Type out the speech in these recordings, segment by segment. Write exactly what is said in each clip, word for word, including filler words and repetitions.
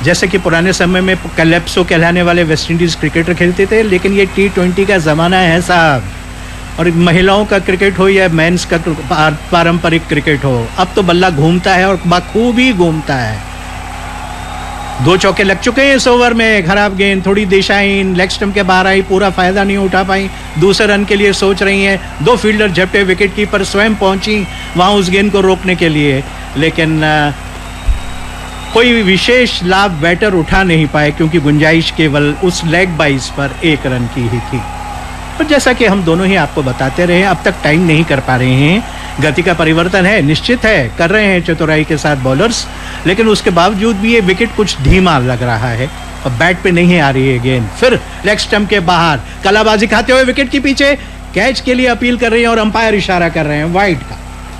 जैसे कि पुराने समय में कैलेप्सो कहलाने वाले वेस्ट इंडीज क्रिकेटर खेलते थे, लेकिन ये टी ट्वेंटी का ज़माना है साहब। और महिलाओं का क्रिकेट हो या मेंस का पारंपरिक क्रिकेट हो, अब तो बल्ला घूमता है और बखूबी घूमता है। दो चौके लग चुके हैं इस ओवर में, खराब गेंद, थोड़ी दिशाहीन, लेग स्टंप के बाहर आई, पूरा फायदा नहीं उठा पाई। दूसरे रन के लिए सोच रही हैं, दो फील्डर झपटे, विकेट कीपर स्वयं पहुंची वहां उस गेंद को रोकने के लिए, लेकिन कोई विशेष लाभ बैटर उठा नहीं पाए क्योंकि गुंजाइश केवल उस लेग बाइस पर एक रन की ही थी। और जैसा कि हम दोनों ही आपको बताते रहे, अब तक टाइम नहीं कर पा रहे हैं। गति का परिवर्तन है, निश्चित है, कर रहे हैं चतुराई के साथ बॉलर्स, लेकिन उसके बावजूद भी ये विकेट कुछ धीमा लग रहा है और बैट पे नहीं आ रही है गेंद। फिर लेग स्टंप के बाहर कलाबाजी खाते हुए विकेट के पीछे कैच के लिए अपील कर रही है और अंपायर इशारा कर रहे हैं वाइड का।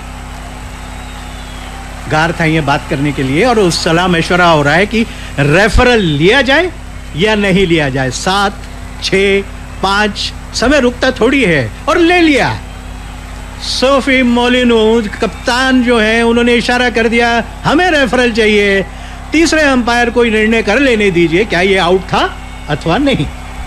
गार था ये बात करने के लिए और उस सलाह मशवरा हो रहा है कि रेफरल लिया जाए या नहीं लिया जाए। सात, छह, पांच, समय रुकता थोड़ी है और ले लिया। सोफी मोलिनो कप्तान जो है, उन्होंने इशारा कर दिया हमें रेफरल चाहिए, तीसरे अंपायर को निर्णय कर लेने दीजिए क्या ये आउट था अथवा नहीं।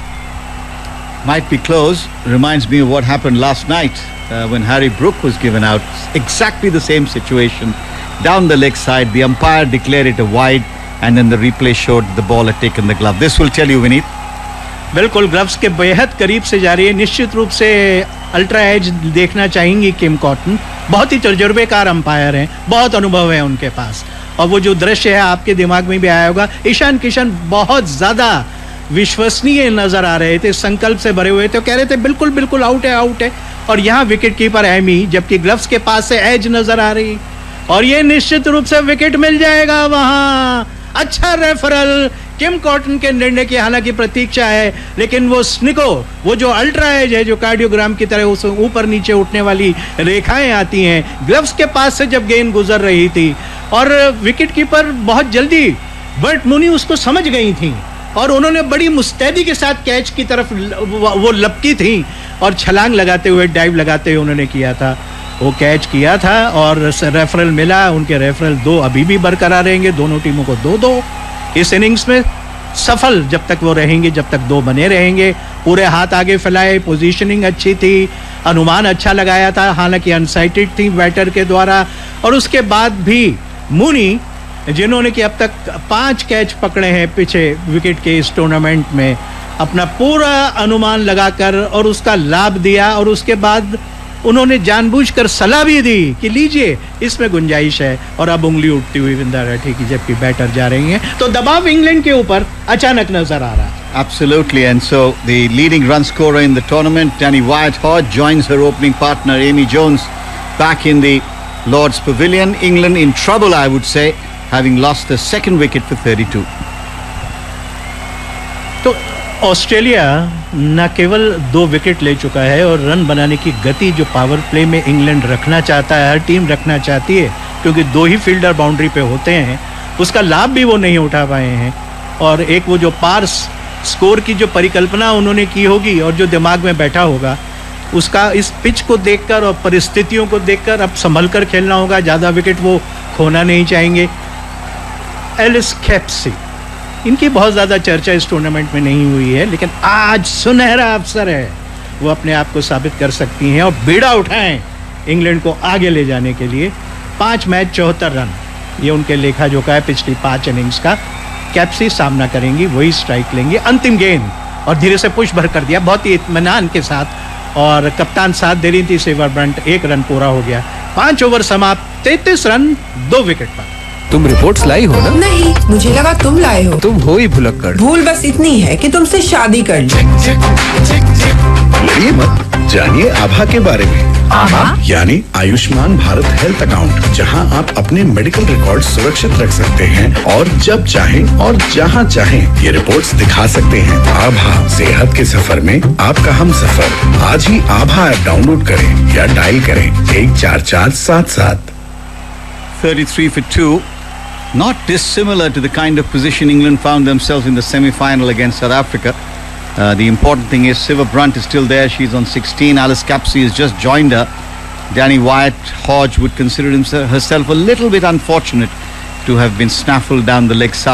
Might be close. Reminds me of what happened last night uh, when Harry Brook was given out. Exactly the same situation. Down the leg side, the umpire declared it a wide, and then the replay showed the ball had taken the glove. This will tell you, Vineet. बिल्कुल gloves के बेहद करीब से जा रही है। निश्चित रूप से अल्ट्रा एज देखना चाहेंगी किम कॉटन। बहुत ही तजुर्बेकार अंपायर हैं, बहुत अनुभव है उनके पास। और वो जो दृश्य है आपके दिमाग में भी आया होगा, ईशान किशन बहुत ज्यादा विश्वसनीय नजर आ रहे थे, संकल्प से भरे हुए थे, कह रहे थे बिल्कुल बिल्कुल आउट है आउट है। और यहाँ विकेट कीपर एमी, जबकि ग्लव्स के पास से एज नजर आ रही, और ये निश्चित रूप से विकेट मिल जाएगा वहां। अच्छा रेफरल, किम कॉटन के निर्णय की हालांकि प्रतीक्षा है, लेकिन वो स्निको, वो जो अल्ट्रा एज है, जो कार्डियोग्राम की तरह उस ऊपर नीचे उठने वाली रेखाएं आती हैं, ग्लव्स के पास से जब गेंद गुजर रही थी और विकेट कीपर बहुत जल्दी, बर्ट मूनी उसको समझ गई थी और उन्होंने बड़ी मुस्तैदी के साथ कैच की तरफ वो लपकी थी और छलांग लगाते हुए, डाइव लगाते हुए उन्होंने किया था, वो कैच किया था और रेफरल मिला। उनके रेफरल दो अभी भी बरकरार रहेंगे, दोनों टीमों को दो दो इस इनिंग्स में सफल जब तक वो रहेंगे, जब तक दो बने रहेंगे। पूरे हाथ आगे फैलाए, पोजीशनिंग अच्छी थी, अनुमान अच्छा लगाया था, हालांकि अनसाइटेड थी बैटर के द्वारा। और उसके बाद भी मूनी, जिन्होंने कि अब तक पांच कैच पकड़े हैं पीछे विकेट के इस टूर्नामेंट में, अपना पूरा अनुमान लगाकर और उसका लाभ दिया और उसके बाद उन्होंने जानबूझकर सलाह भी दी कि लीजिए इसमें गुंजाइश है। और अब उंगली उठती हुई विंदा राठी की जबकि बैटर जा रही हैं, तो दबाव इंग्लैंड के ऊपर अचानक नजर आ रहा है। Absolutely, and so the leading run scorer in the tournament, Danny Wyatt Hodge, joins her opening partner Amy Jones back in the Lord's Pavilion. England in trouble, I would say, having lost the second wicket for thirty-two. तो Australia न केवल दो wicket ले चुका है और run बनाने की गति जो पावर प्ले में इंग्लैंड रखना चाहता है, हर टीम रखना चाहती है, क्योंकि दो ही फील्डर बाउंड्री पे होते हैं, उसका लाभ भी वो नहीं उठा पाए हैं। और एक वो जो पार्स स्कोर की जो परिकल्पना उन्होंने की होगी और जो दिमाग में बैठा होगा, उसका इस पिच को देखकर और परिस्थितियों को देखकर अब संभल कर खेलना होगा, ज़्यादा विकेट वो खोना नहीं चाहेंगे। एलिस कैप्सी, इनकी बहुत ज़्यादा चर्चा इस टूर्नामेंट में नहीं हुई है, लेकिन आज सुनहरा अवसर है, वो अपने आप को साबित कर सकती हैं और बीड़ा उठाएं इंग्लैंड को आगे ले जाने के लिए। पाँच मैच चौहत्तर रन, ये उनके लेखा जोखा है पिछली पाँच इनिंग्स का। कैप्सी सामना करेंगी, वही स्ट्राइक लेंगी, अंतिम गेंद और धीरे से पुश भर कर दिया बहुत ही इत्मीनान के साथ, और कप्तान साथ दे रही थी सेवर ब्रंट, एक रन पूरा हो गया। पाँच ओवर समाप्त, तैंतीस रन, दो विकेट पर। तुम रिपोर्ट्स लाई हो ना? नहीं, मुझे लगा तुम लाए हो। तुम हो ही भुलक्कड़। भूल बस इतनी है कि तुमसे शादी कर ली। लड़िए मत, जानिए आभा के बारे में। आभा यानी आयुष्मान भारत हेल्थ अकाउंट, जहां आप अपने मेडिकल रिकॉर्ड सुरक्षित रख सकते हैं और जब चाहें और जहां चाहें ये रिपोर्ट्स दिखा सकते हैं। आभा, सेहत के सफर में आपका हम सफर। आज ही आभा ऐप डाउनलोड करें या डायल करें एक चार चार सात सात। thirty-three for two. Not dissimilar to the kind of position England found themselves in the semi-final against South Africa. Uh, the important thing is Siva Brunt is still there. She's on sixteen. Alice Capsey has just joined her. Danny Wyatt Hodge would consider himself, herself a little bit unfortunate to have been snaffled down the leg side.